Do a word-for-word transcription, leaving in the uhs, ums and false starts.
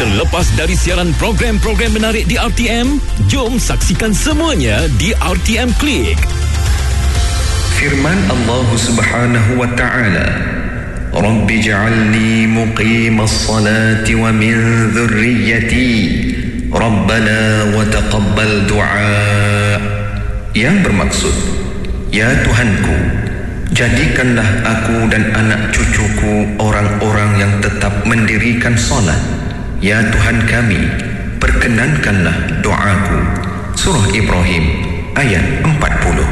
Terlepas dari siaran program-program menarik di R T M, jom saksikan semuanya di R T M Click. Firman Allah Subhanahu wa taala, Rabbi ja'alni muqimas salati wa min dhurriyyati Rabbana wa taqabbal du'a. Yang bermaksud, ya Tuhanku, jadikanlah aku dan anak cucuku orang-orang yang tetap mendirikan salat. Ya Tuhan kami, perkenankanlah doaku. Surah Ibrahim ayat empat puluh.